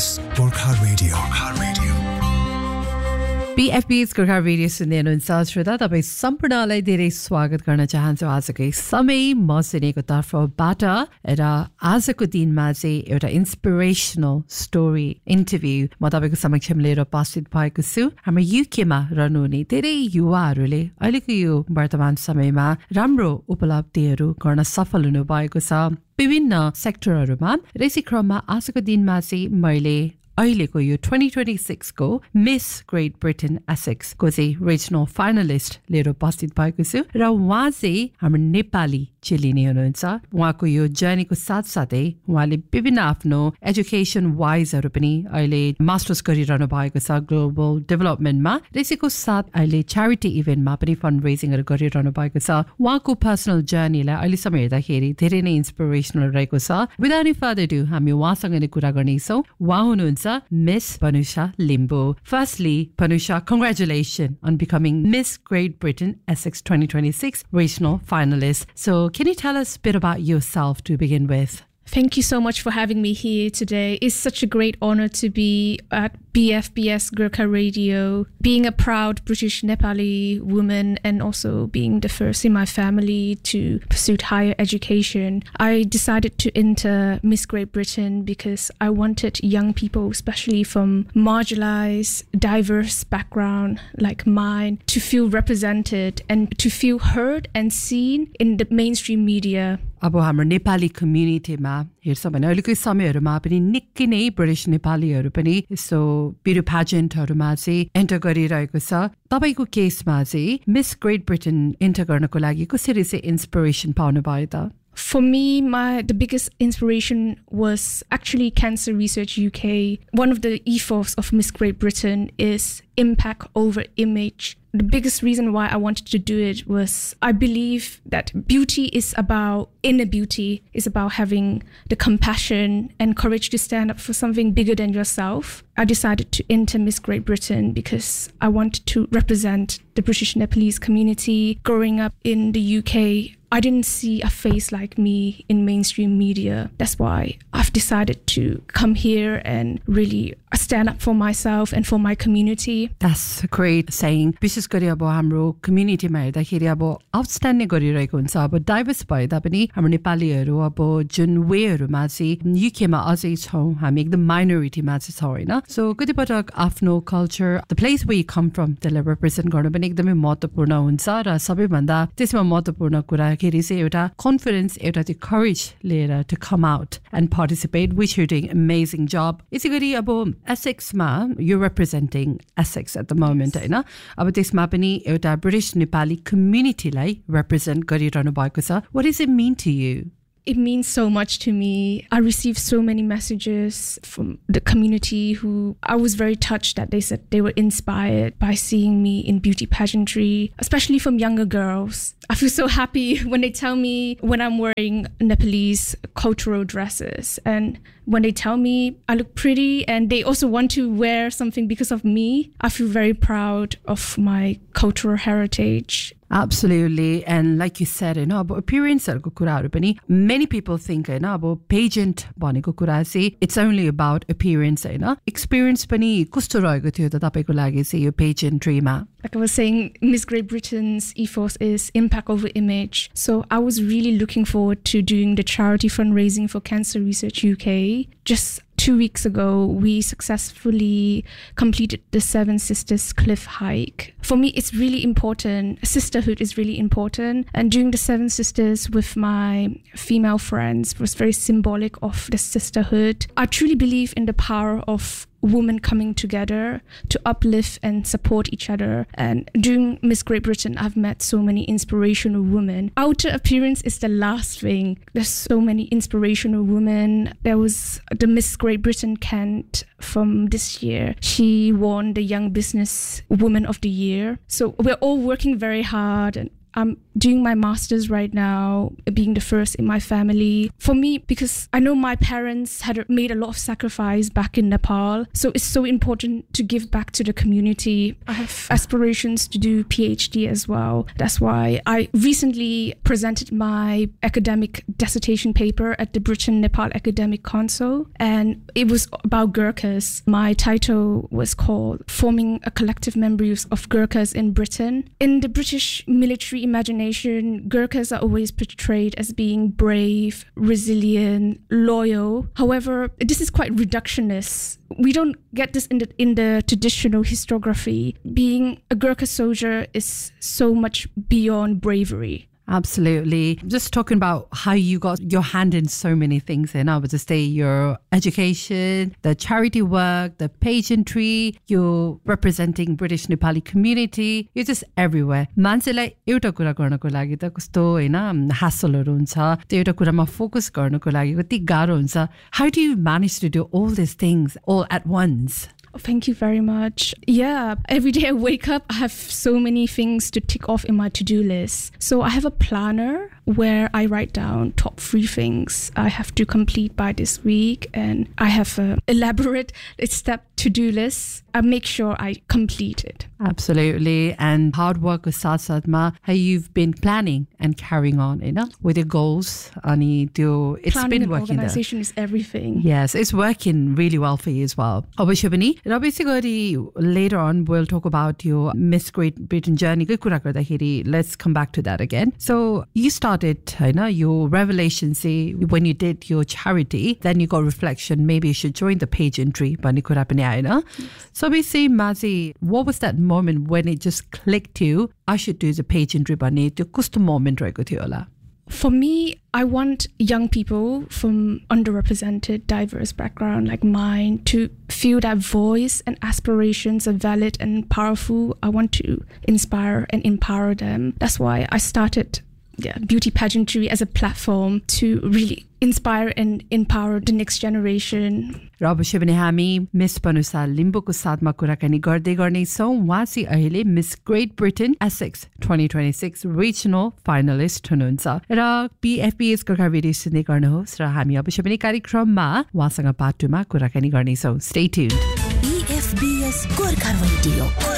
BFBS Gorkha Radio. BFBS Gorkha Radio सुन्दै हुनुहुन्छ श्रोता तपाईं सम्पूर्णलाई धेरै स्वागत गर्न चाहन्छु आजकै समय म सुनेको तर्फबाट र आजको दिनमा चाहिँ एउटा इन्स्पिरेसनल स्टोरी इन्टरभ्यु म तपाईको समक्षमा लिएर उपस्थित भएको छु हाम्रो युकेमा रहनुहुने धेरै युवाहरूले अहिलेको यो वर्तमान समयमा राम्रो उपलब्धिहरू गर्न सफल हुनु भएको छ विभिन्न सेक्टरहरूमा र यसै क्रममा आजको दिनमा चाहिँ मैले अहिलेको यो 2026 को मिस ग्रेट ब्रिटेन एसेक्स को चाहिँ रिजनल फाइनलिस्ट लिएर उपस्थित भएको छु र उहाँ चाहिँ हाम्रो नेपाली चेलिनी हुनुहुन्छ उहाँको यो जर्नीको साथसाथै उहाँले विभिन्न आफ्नो एजुकेसन वाइजहरू पनि अहिले मास्टर्स गरिरहनु भएको छ ग्लोबल डेभलपमेन्टमा त्यसैको साथ अहिले च्यारिटी इभेन्टमा पनि फन्ड रेजिङहरू गरिरहनु भएको छ उहाँको पर्सनल जर्नीलाई अहिलेसम्म हेर्दाखेरि धेरै नै इन्स्पिरेसनल रहेको छ विदाउट एनी फर्दर डु हामी उहाँसँग नै कुरा गर्नेछौँ उहाँ हुनुहुन्छ Miss Panusha Limbu. Firstly, Panusha, congratulations on becoming Miss Great Britain Essex 2026 regional finalist. So, can you tell us a bit about yourself to begin with? Thank you so much for having me here today. It's such a great honor to be at BFBS Gorkha Radio, being a proud British Nepali woman and also being the first in my family to pursue higher education. I decided to enter Miss Great Britain because I wanted young people, especially from marginalized, diverse background like mine, to feel represented and to feel heard and seen in the mainstream media. अब हाम्रो नेपाली कम्युनिटीमा हेर्छ भने अहिलेको समयहरूमा पनि निकै नै British नेपालीहरू पनि यस्तो ब्युटी प्याजेन्टहरूमा चाहिँ एन्टर गरिरहेको छ तपाईको केसमा चाहिँ मिस ग्रेट ब्रिटेन एन्टर गर्नको लागि कसरी चाहिँ इन्स्पिरेसन पाउनु भयो त For me, the biggest inspiration was actually Cancer Research UK. One of the ethos of Miss Great Britain is impact over image. The biggest reason why I wanted to do it was I believe that beauty is about inner beauty, is about having the compassion and courage to stand up for something bigger than yourself. I decided to enter Miss Great Britain because I wanted to represent the British Nepalese community. Growing up in the UK, I didn't see a face like me in mainstream media. That's why I've decided to come here and really stand up for myself and for my community. That's a great saying. विशेष गरी अब हाम्रो कम्युनिटीमा हेर्दाखेरि अब outstanding गरिरहेको हुन्छ अब diverse भए तापनि हाम्रो नेपालीहरू अब जुन वेहरूमा चाहिँ युकेमा अझै छौँ हामी एकदम माइनोरिटीमा चाहिँ छौँ होइन सो कतिपटक आफ्नो culture the place way you come from त्यसलाई रिप्रेजेन्ट गर्नु पनि एकदमै महत्त्वपूर्ण हुन्छ र सबैभन्दा त्यसमा महत्त्वपूर्ण कुरा खेरि चाहिँ एउटा कन्फिडेन्स एउटा त्यो करेज लिएर to come out and participate which you doing amazing जब यसै गरी अब एसेक्समा यु representing Essex at the moment होइन अब त्यसमा पनि एउटा ब्रिटिश नेपाली कम्युनिटीलाई रिप्रेजेन्ट गरिरहनु भएको छ what is it mean to you It means so much to me. I received so many messages from the community who I was very touched that they said they were inspired by seeing me in beauty pageantry, especially from younger girls. I feel so happy when they tell me when I'm wearing Nepalese cultural dresses and when they tell me I look pretty and they also want to wear something because of me. I feel very proud of my cultural heritage. Absolutely. And like you said, you know, about appearance, many people think, you know, about pageant, it's only about appearance, you know. Experience pani kusto raheko थियो त तपाईको लागि चाहिँ यो pageantry मा Like I was saying, Miss Great Britain's ethos is impact over image. So I was really looking forward to doing the charity fundraising for Cancer Research UK. Just 2 weeks ago, we successfully completed the Seven Sisters Cliff Hike. For me, it's really important. Sisterhood is really important. And doing the Seven Sisters with my female friends was very symbolic of the sisterhood. I truly believe in the power of women coming together to uplift and support each other. And during Miss Great Britain, I've met so many inspirational women. Outer appearance is the last thing. There's so many inspirational women. There was the Miss Great Britain Kent from this year. She won the Young Business Woman of the Year. So we're all working very hard and I'm doing my master's right now, being the first in my family. For me, because I know my parents had made a lot of sacrifice back in Nepal, so it's so important to give back to the community. I have aspirations to do PhD as well. That's why I recently presented my academic dissertation paper at the Britain-Nepal Academic Council, and it was about Gurkhas. My title was called Forming a Collective Memories of Gurkhas in Britain. In the British military imagination, Gurkhas are always portrayed as being brave, resilient, loyal. However, this is quite reductionist. We don't get this in the traditional historiography. Being a Gurkha soldier is so much beyond bravery. Absolutely. Just talking about how you got your hand in so many things, and I would just say your education, the charity work, the pageantry, you're representing British Nepali community, you're just everywhere. मान्छेलाई एउटा कुरा गर्नको लागि त कस्तो हैन हासलहरु हुन्छ, त्यो एउटा कुरामा फोकस गर्नको लागि कति गाह्रो हुन्छ. How do you manage to do all these things all at once? Thank you very much. Yeah, every day I wake up, I have so many things to tick off in my to-do list. So I have a planner where I write down top 3 things I have to complete by this week, and I have an elaborate step to-do list. I make sure I complete it. Absolutely. And hard work with Satsatma, how you've been planning and carrying on, with your goals. Ani त्यो it's Planning been and working. Organization is everything. Yes, it's working really well for you as well. Obviously, basically, later on, we'll talk about your Miss Great Britain journey. Let's come back to that again. So you started, your revelation, say, when you did your charity, then you got reflection, maybe you should join the pageantry. So we say, Mazi, what was that moment when it just clicked to you, I should do the pageantry? Kusto moment होला? For me, I want young people from underrepresented, diverse background like mine to feel that voice and aspirations are valid and powerful. I want to inspire and empower them. That's why I started beauty pageantry as a platform to really inspire and empower the next generation. अवश्य पनि हामी miss पनुसा लिम्बुको साथमा कुराकानी गर्दै गर्नेछौँ. उहाँ चाहिँ अहिले miss great Britain Essex 2026 regional finalist हुनुहुन्छ र PFBS गोर्खा रेडियो सुन्दै गर्नुहोस् र हामी अवश्य पनि कार्यक्रममा उहाँसँग पाटोमा कुराकानी गर्नेछौँ. Stay tuned. PFBS Gorkha radio